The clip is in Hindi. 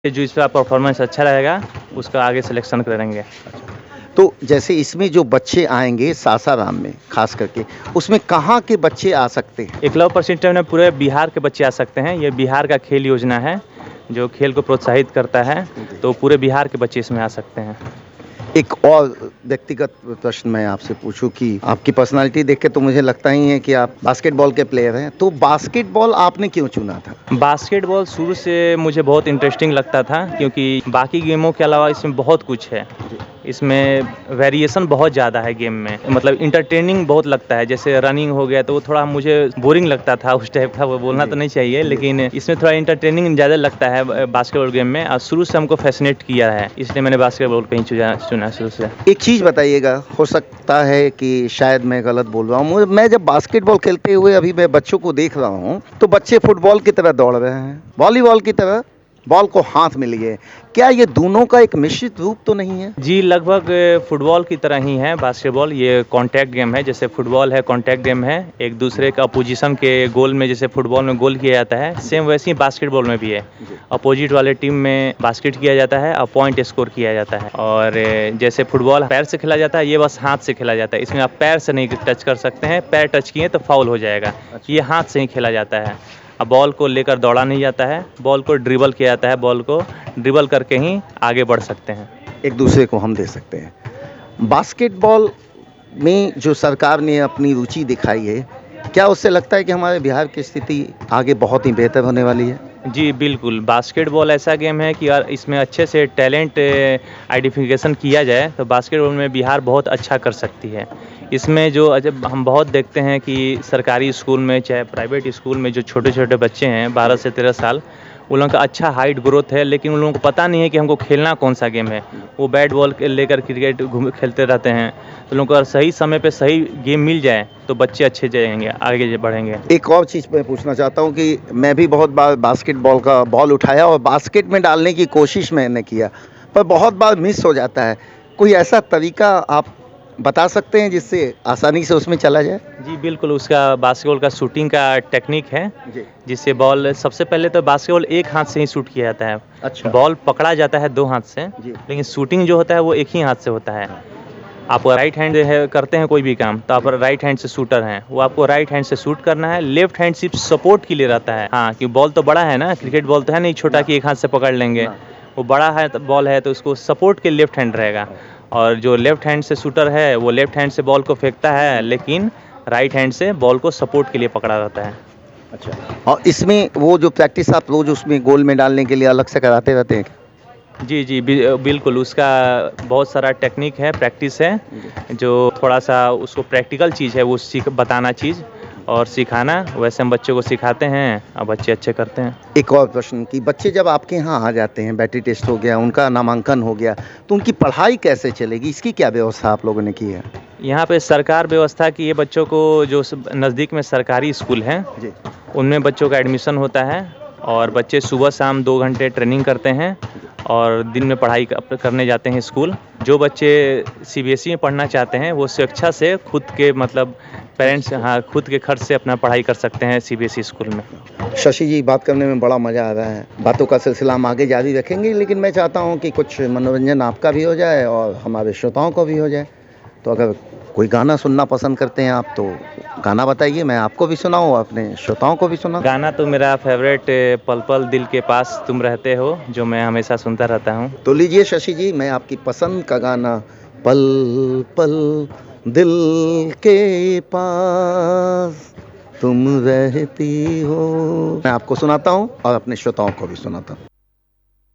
जो इसका परफॉर्मेंस अच्छा रहेगा, उसका आगे सिलेक्शन करेंगे। तो जैसे इसमें जो बच्चे आएँगे सासाराम में ख़ास करके, उसमें कहाँ के बच्चे आ सकते हैं? एकलव्य सिस्टम में पूरे बिहार के बच्चे आ सकते हैं। ये बिहार का खेल योजना है, जो खेल को प्रोत्साहित करता है, तो पूरे बिहार के बच्चे इसमें आ सकते हैं। एक और व्यक्तिगत प्रश्न मैं आपसे पूछूं कि आपकी पर्सनालिटी देख के तो मुझे लगता ही है कि आप बास्केटबॉल के प्लेयर हैं, तो बास्केटबॉल आपने क्यों चुना था? बास्केटबॉल शुरू से मुझे बहुत इंटरेस्टिंग लगता था, क्योंकि बाकी गेमों के अलावा इसमें बहुत कुछ है। इसमें वेरिएशन बहुत ज़्यादा है गेम में, मतलब इंटरटेनिंग बहुत लगता है। जैसे रनिंग हो गया तो वो थोड़ा मुझे बोरिंग लगता था उस टाइप का, वो बोलना तो नहीं चाहिए, लेकिन इसमें थोड़ा इंटरटेनिंग ज़्यादा लगता है बास्केटबॉल गेम में, और शुरू से हमको फैसिनेट किया है, इसलिए मैंने बास्केटबॉल को ही चुना शुरू से। एक चीज़ बताइएगा, हो सकता है कि शायद मैं गलत बोल रहा हूँ, मैं जब बास्केटबॉल खेलते हुए अभी मैं बच्चों को देख रहा हूँ, तो बच्चे फुटबॉल की तरह दौड़ रहे हैं, वॉलीबॉल की तरह बॉल को हाथ में लिए। क्या ये दोनों का एक मिश्रित रूप तो नहीं है? जी, लगभग फुटबॉल की तरह ही है बास्केटबॉल। ये कॉन्टैक्ट गेम है, जैसे फुटबॉल है कॉन्टैक्ट गेम है, एक दूसरे का अपोजिशन के गोल में, जैसे फुटबॉल में गोल किया जाता है, सेम वैसे ही बास्केटबॉल में भी है। अपोजिट वाले टीम में बास्केट किया जाता है और पॉइंट स्कोर किया जाता है। और जैसे फुटबॉल पैर से खेला जाता है, ये बस हाथ से खेला जाता है। इसमें आप पैर से नहीं टच कर सकते हैं, पैर टच किए तो फाउल हो जाएगा। ये हाथ से ही खेला जाता है। अब बॉल को लेकर दौड़ा नहीं जाता है, बॉल को ड्रिबल किया जाता है, बॉल को ड्रिबल करके ही आगे बढ़ सकते हैं। एक दूसरे को हम दे सकते हैं। बास्केटबॉल में जो सरकार ने अपनी रुचि दिखाई है, क्या उससे लगता है कि हमारे बिहार की स्थिति आगे बहुत ही बेहतर होने वाली है? जी, बिल्कुल। बास्केटबॉल ऐसा गेम है कि यार इसमें अच्छे से टैलेंट आइडेंटिफिकेशन किया जाए, तो बास्केटबॉल में बिहार बहुत अच्छा कर सकती है। इसमें जो जब हम बहुत देखते हैं कि सरकारी स्कूल में चाहे प्राइवेट स्कूल में जो छोटे-छोटे बच्चे हैं 12 से 13 साल, उन लोगों का अच्छा हाइट ग्रोथ है, लेकिन उन लोगों को पता नहीं है कि हमको खेलना कौन-सा गेम है। वो बैट बॉल के लेकर क्रिकेट खेलते रहते हैं। तो लोगों को अगर सही समय पे सही गेम मिल जाए, तो बच्चे अच्छे जाएँगे, आगे बढ़ेंगे। एक और चीज़ मैं पूछना चाहता हूँ कि मैं भी बहुत बार बास्केटबॉल का बॉल उठाया और बास्केट में डालने की कोशिश मैंने किया, पर बहुत बार मिस हो जाता है। कोई ऐसा तरीका आप बता सकते हैं जिससे आसानी से उसमें चला जाए? जी, बिल्कुल। उसका बास्केटबॉल का शूटिंग का टेक्निक है, जी। जिससे बॉल सबसे पहले तो बास्केटबॉल एक हाथ से ही शूट किया जाता है। अच्छा। बॉल पकड़ा जाता है 2 हाथ से, जी। लेकिन शूटिंग जो होता है वो एक ही हाथ से होता है। आप राइट हैंड है करते हैं कोई भी काम, तो आप राइट हैंड से शूटर हैं, वो आपको राइट हैंड से शूट करना है। लेफ्ट हैंड सिर्फ सपोर्ट के लिए रहता है। हाँ, कि बॉल तो बड़ा है ना, क्रिकेट बॉल तो है नहीं छोटा कि एक हाथ से पकड़ लेंगे। वो बड़ा है तो बॉल है, तो उसको सपोर्ट के लेफ्ट हैंड रहेगा, और जो लेफ्ट हैंड से शूटर है वो लेफ्ट हैंड से बॉल को फेंकता है, लेकिन राइट हैंड से बॉल को सपोर्ट के लिए पकड़ा रहता है। अच्छा। और इसमें वो जो प्रैक्टिस आप रोज़ उसमें गोल में डालने के लिए अलग से कराते रहते हैं? जी, जी, बिल्कुल। उसका बहुत सारा टेक्निक है, प्रैक्टिस है, जो थोड़ा-सा उसको प्रैक्टिकल चीज़ है, वो बताना चीज़ और सिखाना, वैसे हम बच्चों को सिखाते हैं और बच्चे अच्छे करते हैं। एक और प्रश्न कि बच्चे जब आपके यहाँ आ जाते हैं, बैटरी टेस्ट हो गया, उनका नामांकन हो गया, तो उनकी पढ़ाई कैसे चलेगी? इसकी क्या व्यवस्था आप लोगों ने की है? यहाँ पे सरकार व्यवस्था की है, बच्चों को जो नज़दीक में सरकारी स्कूल हैं, जी। उनमें बच्चों का एडमिशन होता है, और बच्चे सुबह-शाम 2 घंटे ट्रेनिंग करते हैं और दिन में पढ़ाई करने जाते हैं स्कूल। जो बच्चे सीबीएसई में पढ़ना चाहते हैं, वो स्वेच्छा से खुद के मतलब पेरेंट्स, हाँ, खुद के खर्च से अपना पढ़ाई कर सकते हैं सीबीएसई स्कूल में। शशि जी, बात करने में बड़ा मज़ा आ रहा है। बातों का सिलसिला हम आगे जारी रखेंगे, लेकिन मैं चाहता हूँ कि कुछ मनोरंजन आपका भी हो जाए और हमारे श्रोताओं को भी हो जाए। तो अगर कोई गाना सुनना पसंद करते हैं आप, तो गाना बताइए, मैं आपको भी सुनाऊँ, अपने श्रोताओं को भी सुनाऊँ। गाना तो मेरा फेवरेट पल पल दिल के पास तुम रहते हो, जो मैं हमेशा सुनता रहता हूँ। तो लीजिए शशि जी, मैं आपकी पसंद का गाना पल पल दिल के पास तुम रहती हो, मैं आपको सुनाता हूँ और अपने श्रोताओं को भी सुनाता हूँ।